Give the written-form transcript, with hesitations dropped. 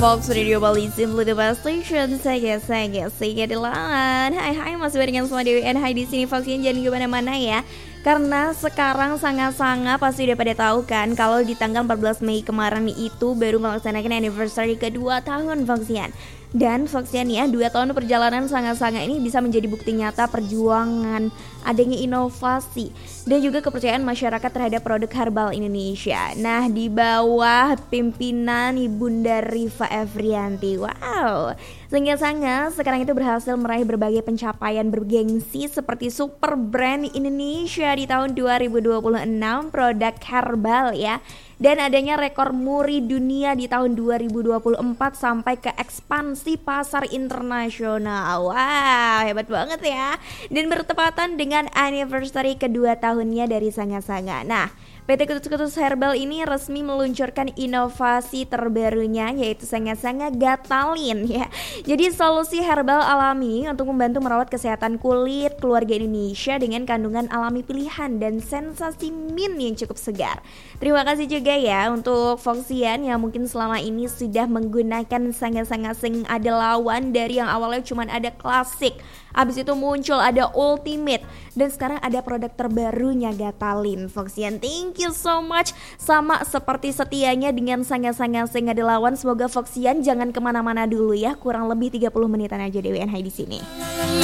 Fox Radio Bali Simply the Best Station. Saya Dilan. Hai masih barengan sama Dewi and Hai di sini. Foxin jangan kemana-mana ya. Karena sekarang sangat-sangat pasti udah pada tahu kan kalau di tanggal 14 Mei kemarin itu baru melaksanakan anniversary kedua tahun Foxian. Dan Foxian ya, 2 tahun perjalanan sangat-sangat ini bisa menjadi bukti nyata perjuangan, adanya inovasi dan juga kepercayaan masyarakat terhadap produk herbal Indonesia. Nah, di bawah pimpinan Ibunda Rifa Evrianti. Wow, sangat-sangat sekarang itu berhasil meraih berbagai pencapaian bergengsi seperti super brand Indonesia di tahun 2026 produk herbal ya. Dan adanya rekor muri dunia di tahun 2024 sampai ke ekspansi pasar internasional. Wow, hebat banget ya. Dan bertepatan dengan anniversary kedua tahunnya dari Sanga-Sanga. Nah, PT Kutus-Kutus Herbal ini resmi meluncurkan inovasi terbarunya yaitu Sanga-Sanga Gatalin ya. Jadi solusi herbal alami untuk membantu merawat kesehatan kulit keluarga Indonesia dengan kandungan alami pilihan dan sensasi mint yang cukup segar. Terima kasih juga ya untuk Foxian yang mungkin selama ini sudah menggunakan Sanga-Sanga sing ada lawan dari yang awalnya cuma ada klasik. Abis itu muncul ada ultimate dan sekarang ada produk terbarunya Gatalin. Foxian, thank you so much. Sama seperti setianya dengan Sanga-Sanga sing ada lawan. Semoga Foxian jangan kemana-mana dulu ya. Kurang lebih 30 menitan aja Dewi and Hai di sini.